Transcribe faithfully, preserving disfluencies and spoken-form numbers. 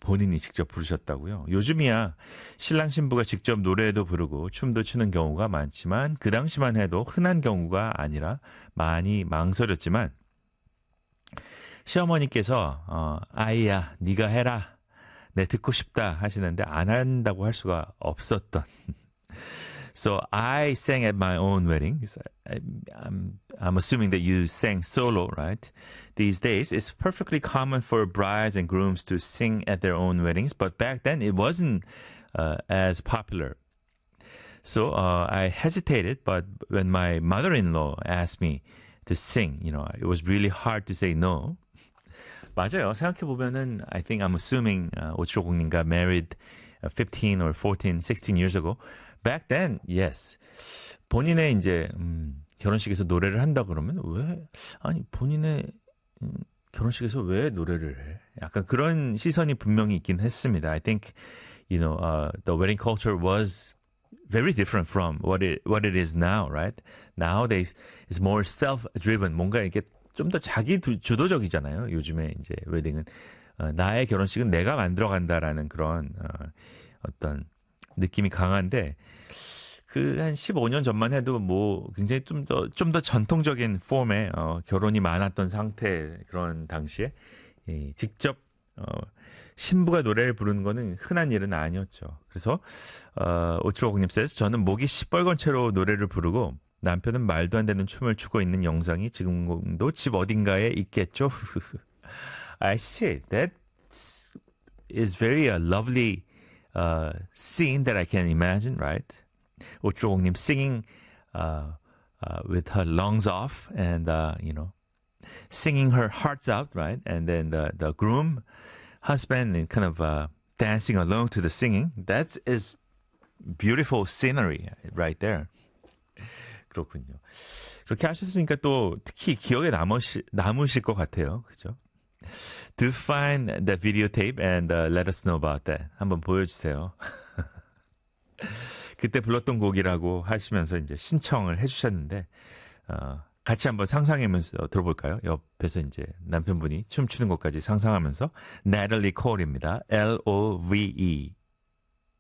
본인이 직접 부르셨다고요. 요즘이야 신랑 신부가 직접 노래도 부르고 춤도 추는 경우가 많지만 그 당시만 해도 흔한 경우가 아니라 많이 망설였지만 시어머니께서 어, 아이야 네가 해라 내 듣고 싶다 하시는데 안 한다고 할 수가 없었던 So I sang at my own wedding. I, I'm, I'm assuming that you sang solo, right? These days, it's perfectly common for brides and grooms to sing at their own weddings, but back then it wasn't uh, as popular. So uh, I hesitated, but when my mother-in-law asked me to sing, you know, it was really hard to say no. 맞아요. 생각해보면은, I think I'm assuming uh, 오칠오공님 got married uh, fifteen or fourteen, sixteen years ago. Back then, yes. 본인의 이제 음, 결혼식에서 노래를 한다 그러면 왜 아니 본인의 음, 결혼식에서 왜 노래를 해? 약간 그런 시선이 분명히 있긴 했습니다. I think you know uh, the wedding culture was very different from what it what it is now, right? Nowadays, it's more self-driven. 뭔가 이렇게 좀 더 자기 주도적이잖아요. 요즘에 이제 웨딩은 어, 나의 결혼식은 내가 만들어 간다라는 그런 어, 어떤 느낌이 강한데 그 한 십오 년 전만 해도 뭐 굉장히 좀 더 좀 더 전통적인 폼의 어, 결혼이 많았던 상태 그런 당시에 예, 직접 어, 신부가 노래를 부르는 거는 흔한 일은 아니었죠. 그래서 어, 오칠오공님 says 저는 목이 시뻘건 채로 노래를 부르고 남편은 말도 안 되는 춤을 추고 있는 영상이 지금도 집 어딘가에 있겠죠. I see. That is very uh, lovely uh, scene that I can imagine, right? 오칠오공님 singing uh, uh, with her lungs off and, uh, you know, singing her hearts out, right? And then the, the groom, husband, and kind of uh, dancing along to the singing. That is beautiful scenery right there. 그렇군요. 그렇게 하셨으니까 또 특히 기억에 남으시, 남으실 것 같아요. 그죠? Do find the videotape and uh, let us know about that. 한번 보여주세요. 그때 불렀던 곡이라고 하시면서 이제 신청을 해주셨는데 어, 같이 한번 상상하면서 들어볼까요? 옆에서 이제 남편분이 춤추는 것까지 상상하면서 Natalie Cole입니다. L O V E